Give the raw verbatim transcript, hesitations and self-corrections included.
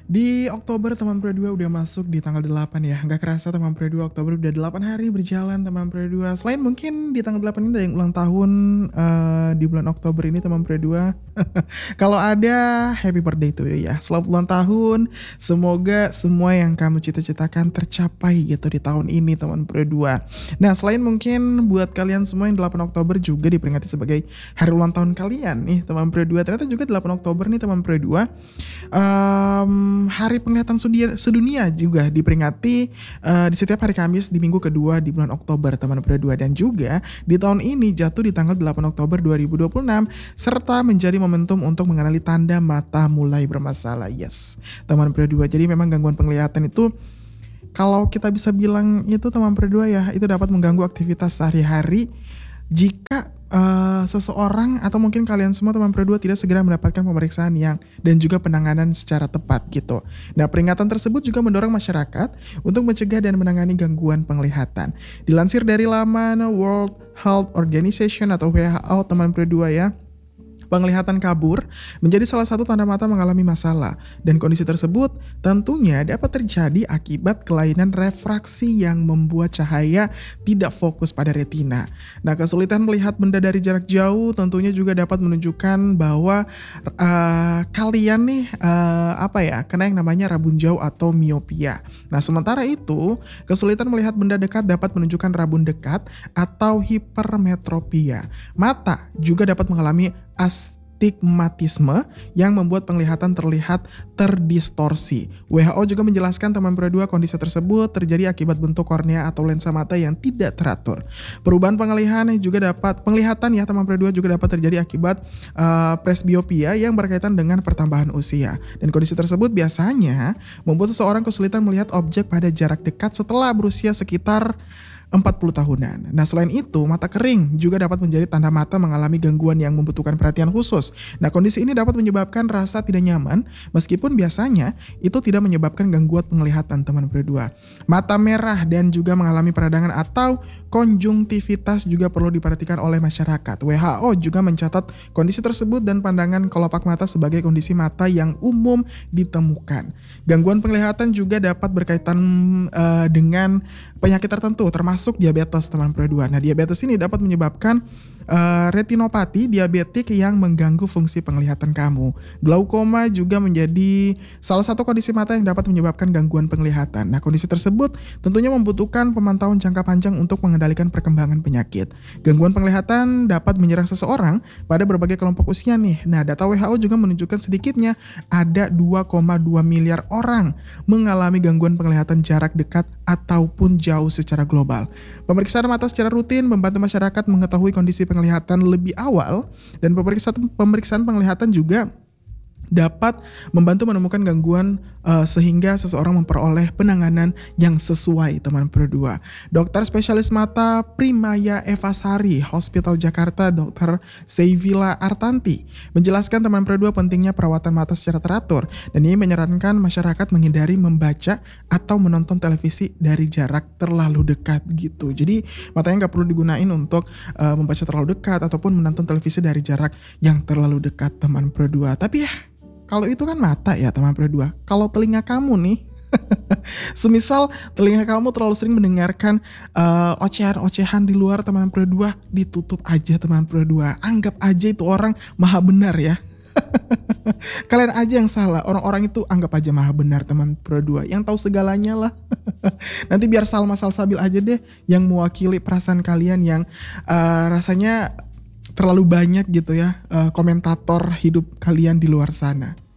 Di Oktober teman Pro dua udah masuk di tanggal delapan ya, nggak kerasa teman Pro dua Oktober udah delapan hari berjalan teman Pro dua. Selain mungkin di tanggal delapan ini ada yang ulang tahun, eee, di bulan Oktober ini teman Pro dua. Kalau ada, happy birthday to you ya. Selamat ulang tahun, semoga semua yang kamu cita-citakan tercapai gitu di tahun ini teman Pro dua. Nah selain mungkin buat kalian semua yang delapan Oktober juga diperingati sebagai hari ulang tahun kalian nih teman Pro dua, ternyata juga delapan Oktober nih teman Pro dua, mmm, Hari Penglihatan Sudia Sedunia juga diperingati, eee, di setiap hari Kamis di minggu kedua di bulan Oktober teman Pro dua, dan juga di tahun ini jatuh di tanggal delapan Oktober dua ribu dua puluh enam serta menjadi momentum untuk mengenali tanda mata mulai bermasalah. Yes, teman Pro dua. Jadi memang gangguan penglihatan itu kalau kita bisa bilang itu teman Pro dua ya, itu dapat mengganggu aktivitas sehari-hari jika eee, seseorang atau mungkin kalian semua teman Pro dua tidak segera mendapatkan pemeriksaan yang dan juga penanganan secara tepat gitu. Nah, peringatan tersebut juga mendorong masyarakat untuk mencegah dan menangani gangguan penglihatan. Dilansir dari laman World Health Organization atau W H O teman Pro dua ya, penglihatan kabur menjadi salah satu tanda mata mengalami masalah, dan kondisi tersebut tentunya dapat terjadi akibat kelainan refraksi yang membuat cahaya tidak fokus pada retina. Nah, kesulitan melihat benda dari jarak jauh tentunya juga dapat menunjukkan bahwa uh, kalian nih uh, apa ya, kena yang namanya rabun jauh atau miopia. Nah, sementara itu kesulitan melihat benda dekat dapat menunjukkan rabun dekat atau hipermetropia. Mata juga dapat mengalami astigmatisme yang membuat penglihatan terlihat terdistorsi. W H O juga menjelaskan teman Pro dua kondisi tersebut terjadi akibat bentuk kornea atau lensa mata yang tidak teratur. Perubahan penglihatan juga dapat penglihatan ya teman Pro dua juga dapat terjadi akibat uh, presbiopia yang berkaitan dengan pertambahan usia. Dan kondisi tersebut biasanya membuat seseorang kesulitan melihat objek pada jarak dekat setelah berusia sekitar empat puluh tahunan. Nah, selain itu, mata kering juga dapat menjadi tanda mata mengalami gangguan yang membutuhkan perhatian khusus. Nah, kondisi ini dapat menyebabkan rasa tidak nyaman, meskipun biasanya itu tidak menyebabkan gangguan penglihatan teman Pro dua. Mata merah dan juga mengalami peradangan atau konjungtivitas juga perlu diperhatikan oleh masyarakat. W H O juga mencatat kondisi tersebut dan pandangan kelopak mata sebagai kondisi mata yang umum ditemukan. Gangguan penglihatan juga dapat berkaitan uh, dengan penyakit tertentu, termasuk diabetes teman Pro dua. Nah, diabetes ini dapat menyebabkan uh, retinopati diabetik yang mengganggu fungsi penglihatan kamu. Glaukoma juga menjadi salah satu kondisi mata yang dapat menyebabkan gangguan penglihatan. Nah, kondisi tersebut tentunya membutuhkan pemantauan jangka panjang untuk mengendalikan perkembangan penyakit. Gangguan penglihatan dapat menyerang seseorang pada berbagai kelompok usia nih. Nah, data W H O juga menunjukkan sedikitnya ada dua koma dua miliar orang mengalami gangguan penglihatan jarak dekat ataupun jauh secara global. Pemeriksaan mata secara rutin membantu masyarakat mengetahui kondisi penglihatan lebih awal, dan pemeriksaan pemeriksaan penglihatan juga dapat membantu menemukan gangguan uh, sehingga seseorang memperoleh penanganan yang sesuai teman Pro dua. Dokter spesialis mata Primaya Evasari Hospital Jakarta, Dokter Seivila Artanti menjelaskan teman Pro dua pentingnya perawatan mata secara teratur, dan ini menyarankan masyarakat menghindari membaca atau menonton televisi dari jarak terlalu dekat gitu. Jadi matanya nggak perlu digunain untuk uh, membaca terlalu dekat ataupun menonton televisi dari jarak yang terlalu dekat teman Pro dua. Tapi ya, kalau itu kan mata ya teman Pro dua. Kalau telinga kamu nih, semisal telinga kamu terlalu sering mendengarkan uh, ocehan-ocehan di luar teman Pro dua, ditutup aja teman Pro dua. Anggap aja itu orang maha benar ya. Kalian aja yang salah, orang-orang itu anggap aja maha benar teman Pro dua, yang tahu segalanya lah. Nanti biar Salma Salsabil aja deh yang mewakili perasaan kalian yang uh, rasanya terlalu banyak gitu ya, uh, komentator hidup kalian di luar sana.